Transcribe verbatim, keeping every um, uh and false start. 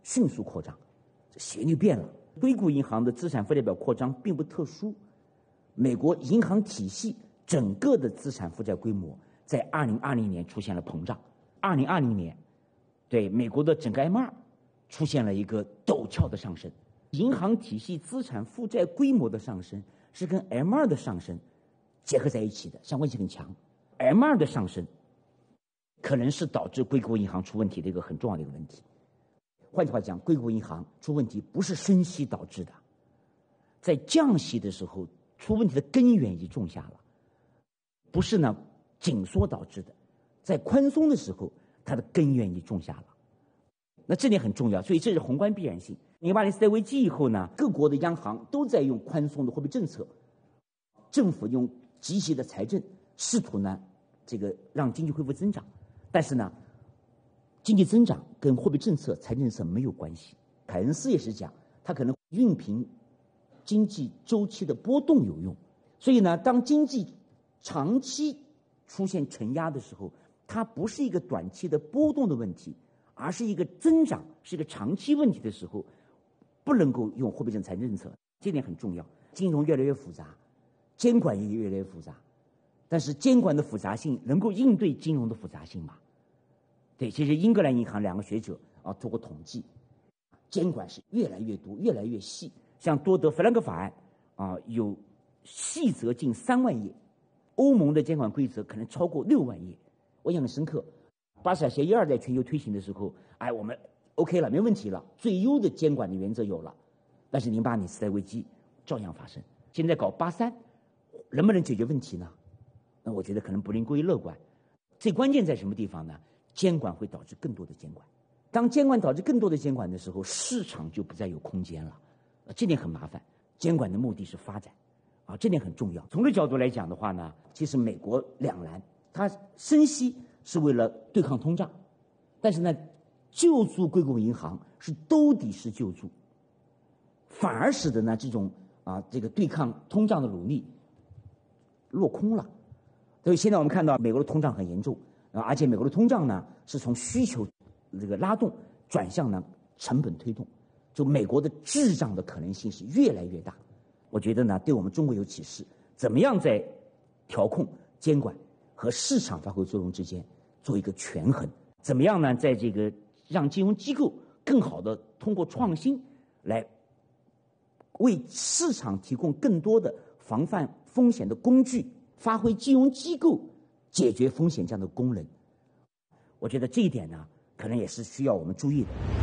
迅速扩张，这旋律变了。硅谷银行的资产负债表扩张并不特殊，美国银行体系整个的资产负债规模在二零二零年出现了膨胀。二零二零年，对美国的整个 M 二出现了一个陡峭的上升。银行体系资产负债规模的上升是跟 M 二的上升结合在一起的，相关性很强。M 二的上升可能是导致硅谷银行出问题的一个很重要的一个问题。换句话讲，硅谷银行出问题不是升息导致的，在降息的时候出问题的根源已经种下了，不是呢紧缩导致的，在宽松的时候它的根源已经种下了。那这点很重要，所以这是宏观必然性。零八年次贷危机以后呢，各国的央行都在用宽松的货币政策，政府用积极的财政试图呢这个让经济恢复增长，但是呢经济增长跟货币政策、财政政策没有关系。凯恩斯也是讲，它可能熨平经济周期的波动有用。所以呢，当经济长期出现承压的时候，它不是一个短期的波动的问题，而是一个增长，是一个长期问题的时候，不能够用货币政策、财政政策，这点很重要。金融越来越复杂，监管也越来越复杂，但是监管的复杂性能够应对金融的复杂性吗？对，其实英格兰银行两个学者啊做过统计，监管是越来越多、越来越细。像多德弗兰克法案啊，有细则近三万页，欧盟的监管规则可能超过六万页。我印象很深刻，巴塞尔协议二在全球推行的时候，哎，我们 OK 了，没问题了，最优的监管的原则有了。但是零八年次贷危机照样发生。现在搞八三，能不能解决问题呢？那我觉得可能不能过于乐观。最关键在什么地方呢？监管会导致更多的监管，当监管导致更多的监管的时候，市场就不再有空间了，这点很麻烦。监管的目的是发展，啊，这点很重要。从这个角度来讲的话呢，其实美国两难，它升息是为了对抗通胀，但是呢，救助硅谷银行是兜底式救助，反而使得呢这种啊这个对抗通胀的努力落空了。所以现在我们看到美国的通胀很严重。而且美国的通胀呢，是从需求这个拉动转向呢成本推动，就美国的滞胀的可能性是越来越大。我觉得呢，对我们中国有启示，怎么样在调控、监管和市场发挥作用之间做一个权衡？怎么样呢，在这个让金融机构更好的通过创新来为市场提供更多的防范风险的工具，发挥金融机构解决风险这样的功能，我觉得这一点呢，可能也是需要我们注意的。